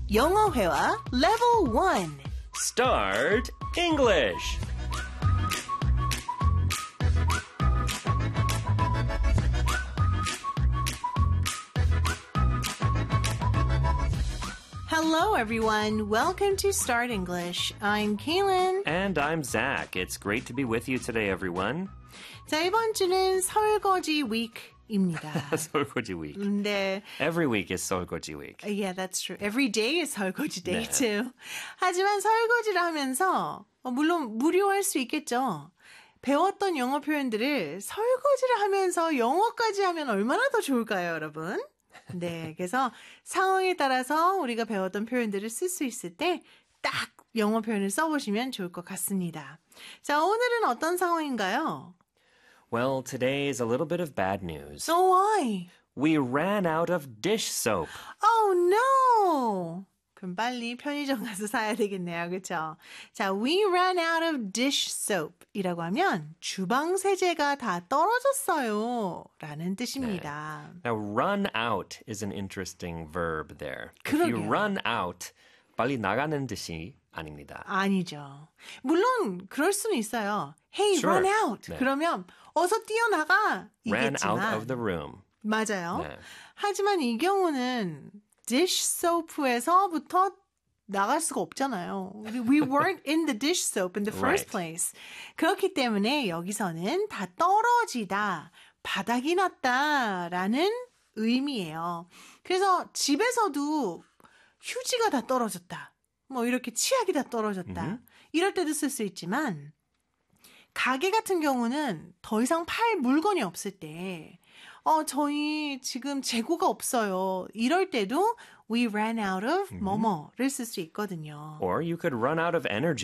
영어 회화 Level 1. Start English. Hello, everyone. Welcome to Start English. I'm Kaylin. And I'm Zach. It's great to be with you today, everyone. 자, 이번 주는 설거지 week입니다. 설거지 week. 네. Every week is 설거지 week. Yeah, that's true. Every day is 설거지 day 네. too. 하지만 설거지를 하면서 물론 무료할 수 있겠죠. 배웠던 영어 표현들을 설거지를 하면서 영어까지 하면 얼마나 더 좋을까요, 여러분? 네, 그래서 상황에 따라서 우리가 배웠던 표현들을 쓸 수 있을 때 딱 영어 표현을 써보시면 좋을 것 같습니다. 자, 오늘은 어떤 상황인가요? Well, today is a little bit of bad news. So why? We ran out of dish soap. Oh no! 그럼 빨리 편의점 가서 사야 되겠네요. 그렇죠? 자, we ran out of dish soap 이라고 하면 주방 세제가 다 떨어졌어요 라는 뜻입니다. Now, run out is an interesting verb there. If you 그러게요. run out, 빨리 나가는 뜻이 아닙니다. 아니죠. 물론 그럴 수는 있어요. Hey, Sure. run out. 네. 그러면 어서 뛰어나가 Ran 이겠지만 out of the room. 맞아요. 네. 하지만 이 경우는 dish soap에서부터 나갈 수가 없잖아요. We weren't in the dish soap in the first Right. place. 그렇기 때문에 여기서는 다 떨어지다, 바닥이 났다라는 의미예요. 그래서 집에서도 휴지가 다 떨어졌다. 뭐 이렇게 치약이 다 떨어졌다. 이럴 때도 쓸 수 있지만 가게 같은 경우는 더 이상 팔 물건이 없을 때 저희 지금 재고가 없어요. 이럴 때도 we ran out of 뭐뭐를 쓸 수 있거든요. Or you could run out of energy.